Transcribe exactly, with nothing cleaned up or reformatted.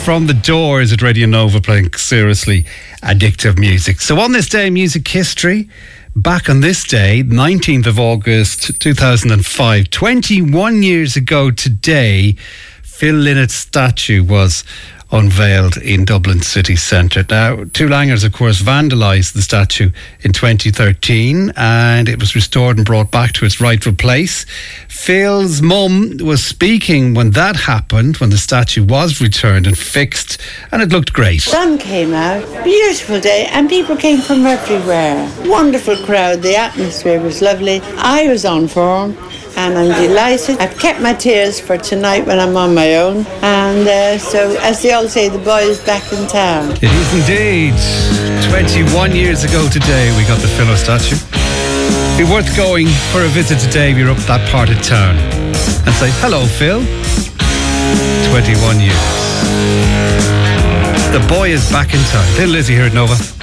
from The Doors at Radio Nova, playing seriously addictive music. So on this day in music history, back on this day, nineteenth of August two thousand five, twenty-one years ago today, Phil Lynnett's statue was unveiled in Dublin city centre. Now, Two Langers, of course, vandalised the statue in twenty thirteen, and it was restored and brought back to its rightful place. Phil's mum was speaking when that happened, when the statue was returned and fixed, and it looked great. Sun came out, beautiful day, and people came from everywhere. Wonderful crowd, the atmosphere was lovely. I was on form, and I'm delighted. I've kept my tears for tonight when I'm on my own. And uh, so, as they all say, the boy is back in town. It is indeed. twenty-one years ago today, we got the Philo statue. Be worth going for a visit today if you're up that part of town. And say, hello, Phil. twenty-one years. The boy is back in town. Little Lizzie here at Nova.